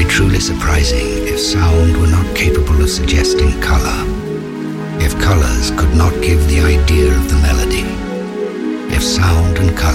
be truly surprising if sound were not capable of suggesting color, if colors could not give the idea of the melody, if sound and color